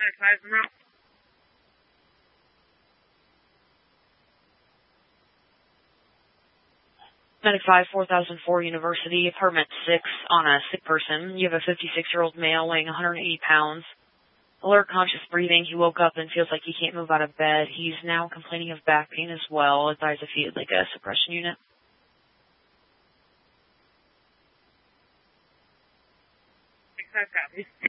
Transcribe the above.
Medic 5, 4004 University, apartment 6 on a sick person. You have a 56-year-old male weighing 180 pounds. Alert, conscious breathing. He woke up and feels like he can't move out of bed. He's now complaining of back pain as well. Advise if he would like a suppression unit. Copy.